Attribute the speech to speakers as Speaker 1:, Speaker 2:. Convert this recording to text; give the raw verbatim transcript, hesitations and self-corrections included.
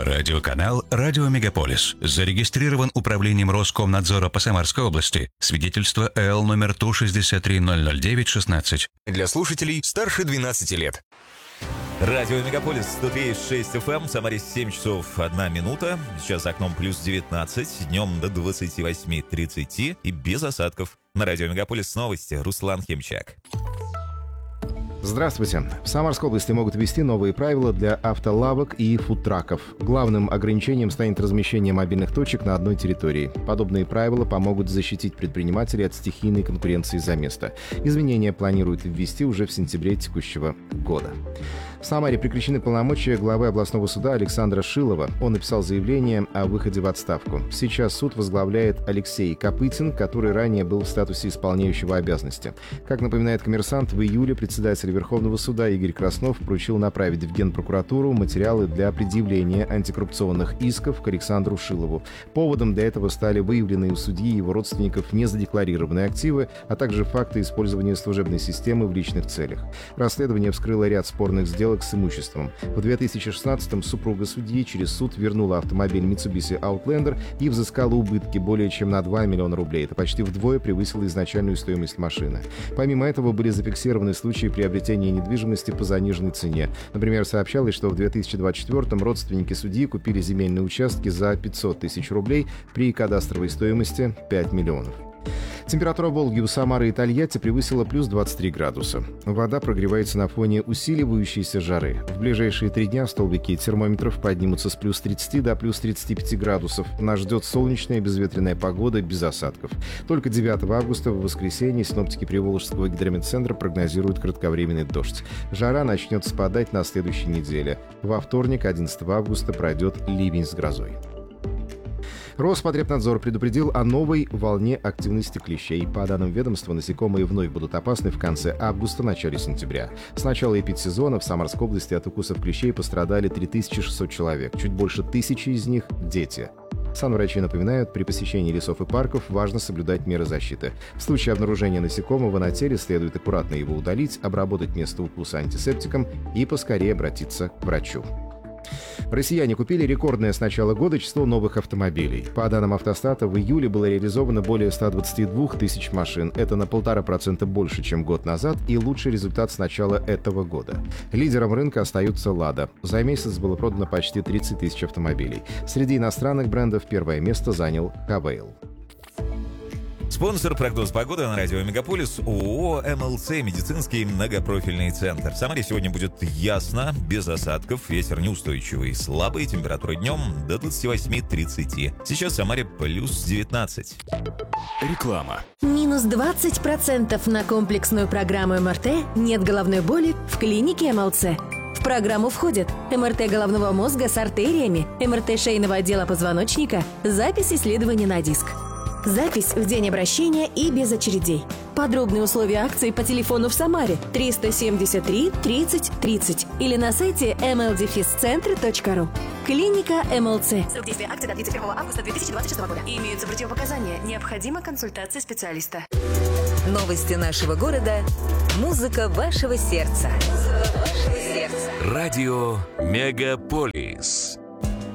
Speaker 1: Радиоканал «Радио Мегаполис» зарегистрирован Управлением Роскомнадзора по Самарской области. Свидетельство эл номер Ту шестьдесят три ноль ноль девять шестнадцать.
Speaker 2: Для слушателей старше двенадцати лет.
Speaker 3: Радио Мегаполис сто три и шесть эф эм, в Самаре семь часов одна минута. Сейчас за окном плюс девятнадцать, днем до двадцати восьми тридцати и без осадков. На Радио Мегаполис новости. Руслан Химчак.
Speaker 4: Здравствуйте. В Самарской области могут ввести новые правила для автолавок и фудтраков. Главным ограничением станет размещение мобильных точек на одной территории. Подобные правила помогут защитить предпринимателей от стихийной конкуренции за место. Изменения планируют ввести уже в сентябре текущего года. В Самаре прекращены полномочия главы областного суда Александра Шилова. Он написал заявление о выходе в отставку. Сейчас суд возглавляет Алексей Копытин, который ранее был в статусе исполняющего обязанности. Как напоминает «Коммерсант», в июле председатель Верховного суда Игорь Краснов поручил направить в Генпрокуратуру материалы для предъявления антикоррупционных исков к Александру Шилову. Поводом для этого стали выявленные у судьи и его родственников незадекларированные активы, а также факты использования служебной системы в личных целях. Расследование вскрыло ряд спорных сделок с имуществом. В две тысячи шестнадцатом супруга судьи через суд вернула автомобиль Mitsubishi Outlander и взыскала убытки более чем на два миллиона рублей. Это почти вдвое превысило изначальную стоимость машины. Помимо этого были зафиксированы случаи приобретения недвижимости по заниженной цене. Например, сообщалось, что в две тысячи двадцать четвёртом родственники судьи купили земельные участки за пятьсот тысяч рублей при кадастровой стоимости пять миллионов. Температура Волги у Самары и Тольятти превысила плюс двадцать три градуса. Вода прогревается на фоне усиливающейся жары. В ближайшие три дня столбики термометров поднимутся с плюс тридцати до плюс тридцати пяти градусов. Нас ждет солнечная безветренная погода без осадков. Только девятого августа в воскресенье синоптики Приволжского гидрометцентра прогнозируют кратковременный дождь. Жара начнет спадать на следующей неделе. Во вторник, одиннадцатого августа, пройдет ливень с грозой. Роспотребнадзор предупредил о новой волне активности клещей. По данным ведомства, насекомые вновь будут опасны в конце августа, начале сентября. С начала эпидсезона в Самарской области от укусов клещей пострадали три тысячи шестьсот человек. Чуть больше тысячи из них – дети. Санврачи напоминают, при посещении лесов и парков важно соблюдать меры защиты. В случае обнаружения насекомого на теле следует аккуратно его удалить, обработать место укуса антисептиком и поскорее обратиться к врачу. Россияне купили рекордное с начала года число новых автомобилей. По данным Автостата, в июле было реализовано более ста двадцати двух тысяч машин. Это на полтора процента больше, чем год назад, и лучший результат с начала этого года. Лидером рынка остается «Лада». За месяц было продано почти тридцать тысяч автомобилей. Среди иностранных брендов первое место занял Хавейл.
Speaker 3: Спонсор прогноз погоды на Радио Мегаполис ООО эм эл цэ «Медицинский многопрофильный центр». В Самаре сегодня будет ясно, без осадков, ветер неустойчивый, слабый, температура днем до двадцати восьми тридцати. Сейчас в Самаре плюс девятнадцать.
Speaker 2: Реклама.
Speaker 5: Минус двадцать процентов на комплексную программу эм эр тэ «Нет головной боли» в клинике эм эл цэ. В программу входят эм эр тэ головного мозга с артериями, эм эр тэ шейного отдела позвоночника, запись исследования на диск. Запись в день обращения и без очередей. Подробные условия акции по телефону в Самаре триста семьдесят три тридцать тридцать или на сайте эм эл дефис центр точка ру. Клиника эм эл цэ.
Speaker 6: Срок действия акции до тридцать первого августа две тысячи двадцать шестого года. Имеются противопоказания. Необходима консультация специалиста.
Speaker 7: Новости нашего города. Музыка вашего сердца. Музыка вашего сердца.
Speaker 2: Радио Мегаполис.